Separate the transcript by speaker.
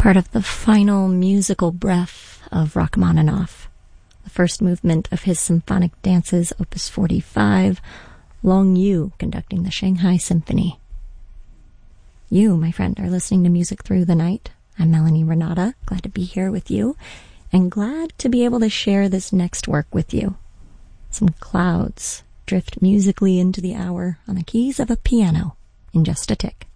Speaker 1: part of the final musical breath of Rachmaninoff, the first movement of his symphonic dances, Opus 45, Long Yu conducting the Shanghai Symphony. You, my friend, are listening to Music Through the Night. I'm Melanie Renata, glad to be here with you, and glad to be able to share this next work with you. Some clouds drift musically into the hour on the keys of a piano in just a tick.